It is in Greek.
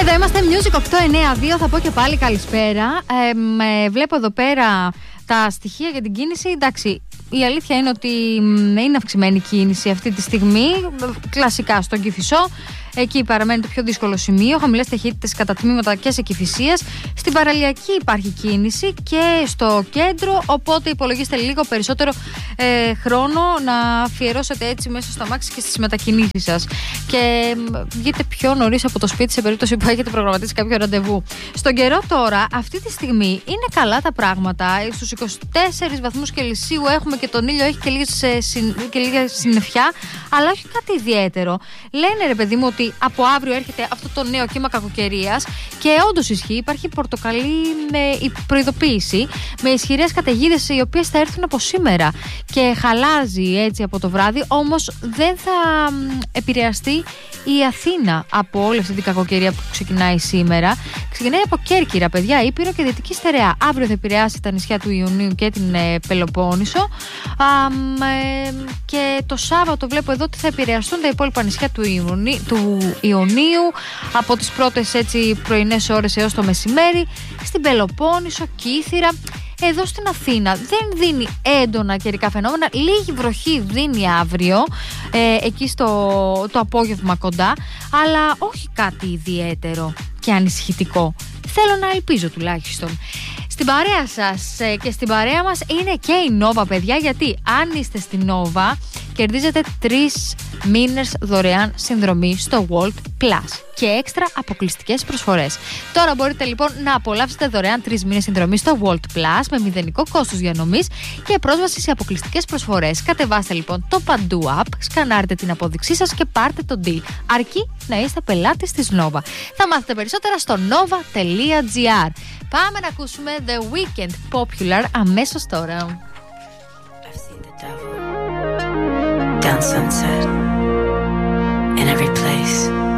Εδώ είμαστε Music 892. Θα πω και πάλι καλησπέρα. Βλέπω εδώ πέρα τα στοιχεία για την κίνηση. Εντάξει, η αλήθεια είναι ότι είναι αυξημένη κίνηση αυτή τη στιγμή. Κλασικά στον Κηφισό. Εκεί παραμένει το πιο δύσκολο σημείο. Χαμηλές ταχύτητες κατά τμήματα και σε Κηφισίας. Στην παραλιακή υπάρχει κίνηση και στο κέντρο. Οπότε υπολογίστε λίγο περισσότερο χρόνο να αφιερώσετε έτσι μέσα στο αμάξι και στις μετακινήσεις σας. Και βγείτε πιο νωρίς από το σπίτι σε περίπτωση που έχετε προγραμματίσει κάποιο ραντεβού. Στον καιρό τώρα, αυτή τη στιγμή είναι καλά τα πράγματα. Στους 24 βαθμούς Κελσίου έχουμε και τον ήλιο, έχει και λίγα συννεφιά, αλλά όχι κάτι ιδιαίτερο. Λένε ρε παιδί μου ότι από αύριο έρχεται αυτό το νέο κύμα κακοκαιρίας και όντως ισχύει, υπάρχει πορτοκαλί με προειδοποίηση, με ισχυρές καταιγίδες οι οποίες θα έρθουν από σήμερα και χαλάζει έτσι από το βράδυ, όμως δεν θα επηρεαστεί η Αθήνα από όλη αυτή την κακοκαιρία που ξεκινάει σήμερα. Ξεκινάει από Κέρκυρα, παιδιά, Ήπειρο και Δυτική Στερεά. Αύριο θα επηρεάσει τα νησιά του Ιωνίου και την Πελοπόννησο. Και το Σάββατο βλέπω εδώ ότι θα επηρεαστούν τα υπόλοιπα νησιά του Ιωνίου από τις πρώτες έτσι πρωινές ώρες έως το μεσημέρι. Στην Πελοπόννησο, Κύθυρα. Εδώ στην Αθήνα δεν δίνει έντονα καιρικά φαινόμενα. Λίγη βροχή δίνει αύριο, εκεί το απόγευμα κοντά, αλλά όχι κάτι ιδιαίτερο και ανησυχητικό. Θέλω να ελπίζω τουλάχιστον. Στην παρέα σας και στην παρέα μας είναι και η Nova, παιδιά, γιατί αν είστε στην Nova κερδίζετε 3 μήνες δωρεάν συνδρομή στο World Plus και έξτρα αποκλειστικές προσφορές. Τώρα μπορείτε λοιπόν να απολαύσετε δωρεάν 3 μήνες συνδρομή στο World Plus με μηδενικό κόστος διανομής και πρόσβαση σε αποκλειστικές προσφορές. Κατεβάστε λοιπόν το Παντού App, σκανάρετε την απόδειξή σας και πάρτε το deal. Αρκεί να είστε πελάτης της Nova. Θα μάθετε περισσότερα στο nova.gr. Πάμε να ακούσουμε The Weeknd Popular αμέσως τώρα. Down Sunset, in every place.